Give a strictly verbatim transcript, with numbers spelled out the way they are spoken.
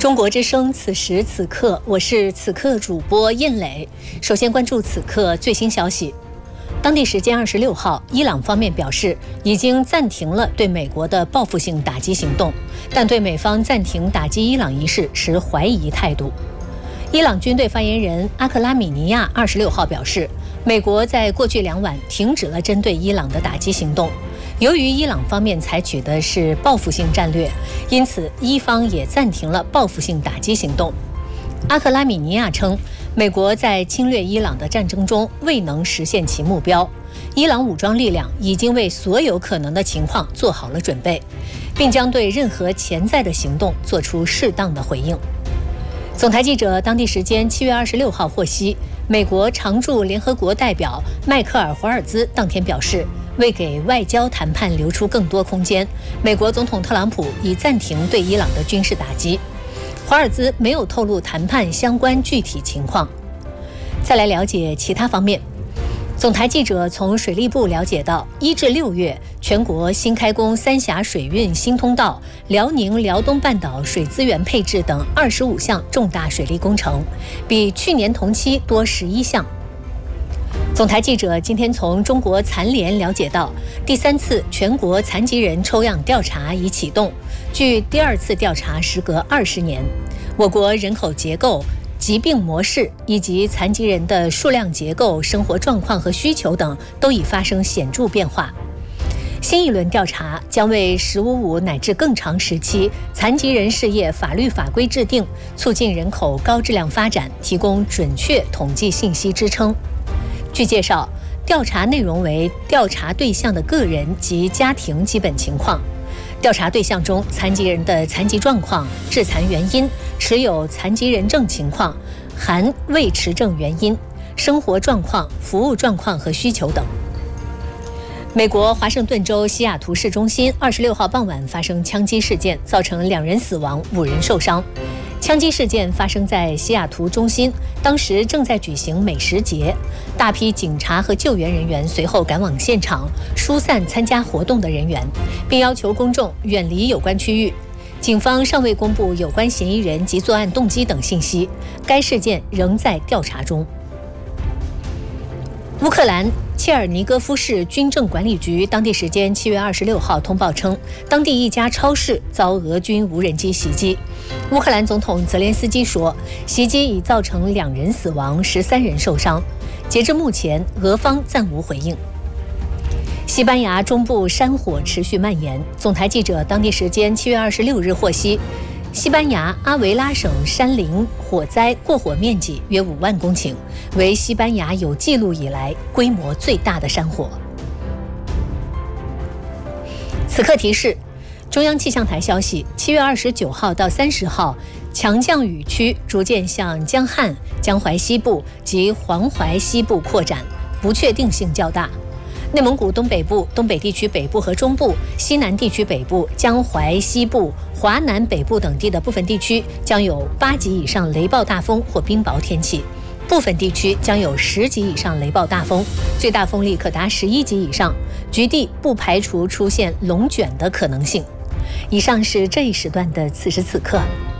中国之声，此时此刻，我是此刻主播印磊。首先关注此刻最新消息。当地时间二十六号，伊朗方面表示已经暂停了对美国的报复性打击行动，但对美方暂停打击伊朗一事持怀疑态度。伊朗军队发言人阿克拉米尼亚二十六号表示，美国在过去两晚停止了针对伊朗的打击行动。由于伊朗方面采取的是报复性战略，因此伊方也暂停了报复性打击行动。阿克拉米尼亚称，美国在侵略伊朗的战争中未能实现其目标，伊朗武装力量已经为所有可能的情况做好了准备，并将对任何潜在的行动做出适当的回应。总台记者当地时间七月二十六号获悉，美国常驻联合国代表迈克尔·华尔兹当天表示，为给外交谈判留出更多空间，美国总统特朗普已暂停对伊朗的军事打击。华尔兹没有透露谈判相关具体情况。再来了解其他方面。总台记者从水利部了解到，一至六月，全国新开工三峡水运新通道、辽宁辽东半岛水资源配置等二十五项重大水利工程，比去年同期多十一项。总台记者今天从中国残联了解到，第三次全国残疾人抽样调查已启动，距第二次调查时隔二十年，我国人口结构、疾病模式以及残疾人的数量结构、生活状况和需求等都已发生显著变化。新一轮调查将为“十五五”乃至更长时期残疾人事业法律法规制定、促进人口高质量发展提供准确统计信息支撑。据介绍，调查内容为调查对象的个人及家庭基本情况。调查对象中，残疾人的残疾状况、致残原因、持有残疾人证情况（含未持证原因）、生活状况、服务状况和需求等。美国华盛顿州西雅图市中心二十六号傍晚发生枪击事件，造成两人死亡、五人受伤。枪击事件发生在西雅图中心，当时正在举行美食节，大批警察和救援人员随后赶往现场，疏散参加活动的人员，并要求公众远离有关区域。警方尚未公布有关嫌疑人及作案动机等信息，该事件仍在调查中。乌克兰切尔尼戈夫市军政管理局当地时间七月二十六号通报称，当地一家超市遭俄军无人机袭击。乌克兰总统泽连斯基说，袭击已造成两人死亡、十三人受伤。截至目前，俄方暂无回应。西班牙中部山火持续蔓延。总台记者当地时间七月二十六日获悉，西班牙阿维拉省山林火灾过火面积约五万公顷，为西班牙有记录以来规模最大的山火。此刻提示，中央气象台消息，七月二十九号到三十号，强降雨区逐渐向江汉、江淮西部及黄淮西部扩展，不确定性较大。内蒙古东北部、东北地区北部和中部、西南地区北部、江淮西部、华南北部等地的部分地区将有八级以上雷暴大风或冰雹天气，部分地区将有十级以上雷暴大风，最大风力可达十一级以上，局地不排除出现龙卷的可能性。以上是这一时段的此时此刻。